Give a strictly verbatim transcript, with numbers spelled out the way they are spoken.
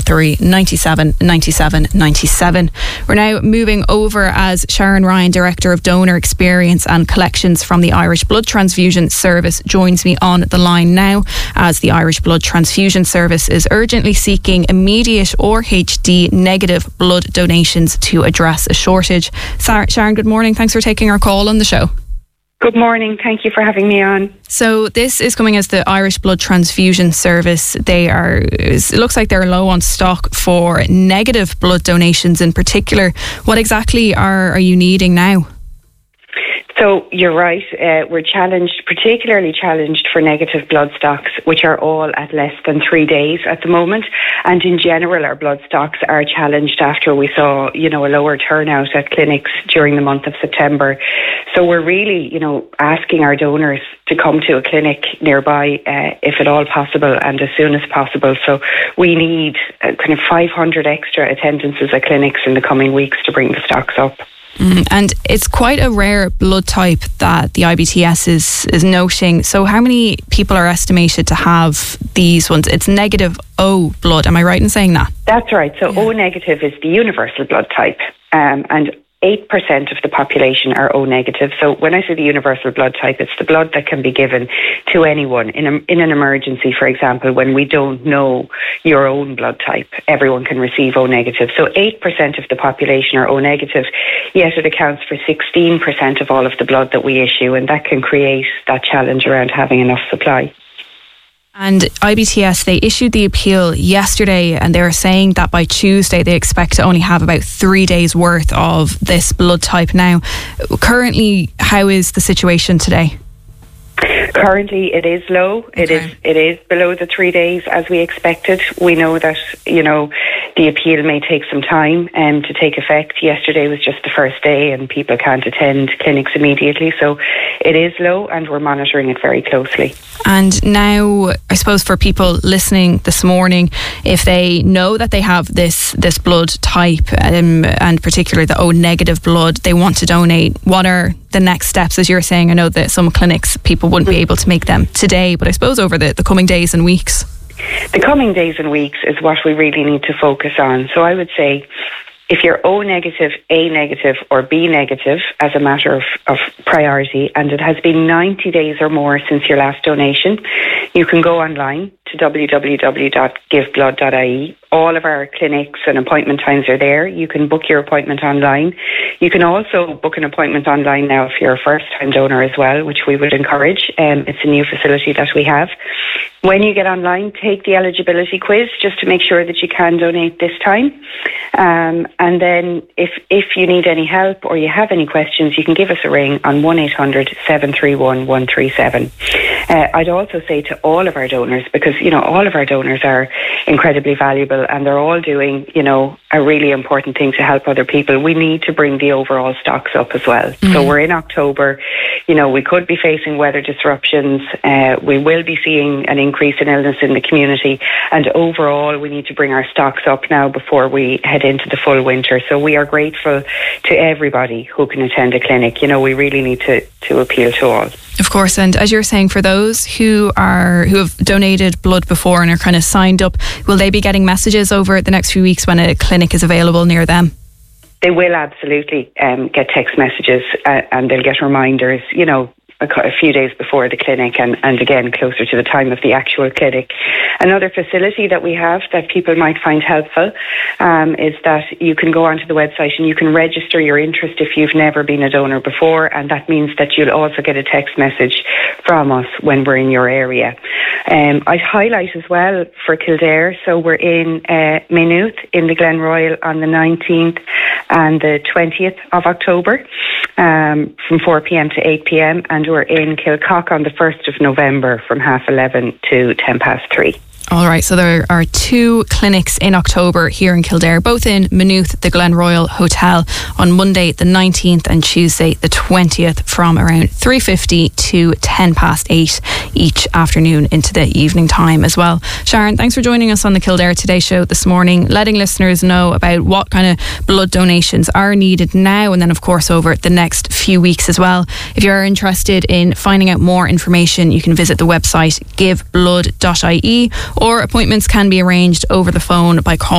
three ninety-seven ninety-seven ninety-seven. We're now moving over as Sharon Ryan, Director of Donor Experience and Collections from the Irish Blood Transfusion Service, joins me on the line now, as the Irish Blood Transfusion Service is urgently seeking immediate R H D negative blood donations to address a shortage. Sharon, good morning. Thanks for taking our call on the show. Good morning. Thank you for having me on. So this is coming as the Irish Blood Transfusion Service. They are, it looks like they're low on stock for negative blood donations in particular. What exactly are, are you needing now? So you're right, uh, we're challenged, particularly challenged for negative blood stocks, which are all at less than three days at the moment. And in general, our blood stocks are challenged after we saw, you know, a lower turnout at clinics during the month of September. So we're really, you know, asking our donors to come to a clinic nearby, uh, if at all possible, and as soon as possible. So we need uh, kind of five hundred extra attendances at clinics in the coming weeks to bring the stocks up. Mm, and it's quite a rare blood type that the I B T S is, is noting. So how many people are estimated to have these ones? It's negative O blood. Am I right in saying that? That's right. So yeah. O negative is the universal blood type. Um, and eight percent of the population are O negative. So when I say the universal blood type, it's the blood that can be given to anyone in a, in an emergency, for example, when we don't know your own blood type. Everyone can receive O negative. So eight percent of the population are O negative, yet it accounts for sixteen percent of all of the blood that we issue, and that can create that challenge around having enough supply. And I B T S, they issued the appeal yesterday, and they were saying that by Tuesday they expect to only have about three days worth of this blood type now. Currently, how is the situation today? Currently, it is low. Okay. It is it is below the three days as we expected. We know that, you know, the appeal may take some time um, to take effect. Yesterday was just the first day and people can't attend clinics immediately. So it is low and we're monitoring it very closely. And now, I suppose for people listening this morning, if they know that they have this this blood type, um, and particularly the O negative blood, they want to donate, what are the next steps? As you're saying, I know that some clinics, people wouldn't be able to make them today, but I suppose over the, the coming days and weeks. The coming days and weeks is what we really need to focus on. So I would say, if you're O negative, A negative or B negative as a matter of, of priority, and it has been ninety days or more since your last donation, you can go online to w w w dot give blood dot i e. All of our clinics and appointment times are there. You can book your appointment online. You can also book an appointment online now if you're a first-time donor as well, which we would encourage. Um, it's a new facility that we have. When you get online, take the eligibility quiz just to make sure that you can donate this time. Um, and then if if you need any help or you have any questions, you can give us a ring on one eight hundred seven three one one three seven. Uh, I'd also say to all of our donors, because, you know, all of our donors are incredibly valuable and they're all doing, you know, a really important thing to help other people. We need to bring the overall stocks up as well. Mm-hmm. So we're in October. You know, we could be facing weather disruptions. Uh, we will be seeing an increase in illness in the community. And overall, we need to bring our stocks up now before we head into the full winter. So we are grateful to everybody who can attend a clinic. You know, we really need to, to appeal to all. Of course, and as you're saying, for those who are who have donated blood before and are kind of signed up, will they be getting messages over the next few weeks when a clinic is available near them? They will absolutely um, get text messages uh, and they'll get reminders, you know, a, a few days before the clinic and, and again closer to the time of the actual clinic. Another facility that we have that people might find helpful um, is that you can go onto the website and you can register your interest if you've never been a donor before, and that means that you'll also get a text message from us when we're in your area. Um, I'd highlight as well for Kildare, so we're in uh, Maynooth in the Glen Royal on the nineteenth and the twentieth of October um, from four p.m. to eight p.m. and we're in Kilcock on the first of November from half eleven to ten past three. All right, so there are two clinics in October here in Kildare, both in Maynooth, the Glen Royal Hotel, on Monday the nineteenth and Tuesday the twentieth from around three fifty to ten past eight each afternoon into the evening time as well. Sharon, thanks for joining us on the Kildare Today show this morning, letting listeners know about what kind of blood donations are needed now and then of course over the next few weeks as well. If you're interested in finding out more information, you can visit the website give blood dot i e, or appointments can be arranged over the phone by calling